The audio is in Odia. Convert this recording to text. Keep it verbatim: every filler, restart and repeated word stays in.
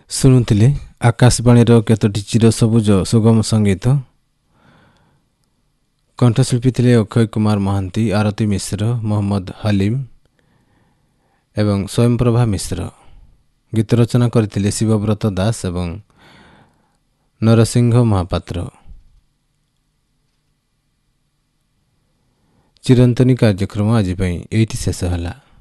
ଶୁଣୁଥିଲେ ଆକାଶବାଣୀର କେତୋଟି ଚିରସବୁଜ ସୁଗମ ସଙ୍ଗୀତ। କଣ୍ଠଶିଳ୍ପୀ ଥିଲେ ଅକ୍ଷୟ କୁମାର ମହାନ୍ତି, ଆରତୀ ମିଶ୍ର, ମହମ୍ମଦ ହଲିମ ଏବଂ ସ୍ୱୟଂପ୍ରଭା ମିଶ୍ର। ଗୀତ ରଚନା କରିଥିଲେ ଶିବବ୍ରତ ଦାସ ଏବଂ ନରସିଂହ ମହାପାତ୍ର। ଚିରନ୍ତନୀ କାର୍ଯ୍ୟକ୍ରମ ଆଜି ପାଇଁ ଏଇଠି ଶେଷ ହେଲା।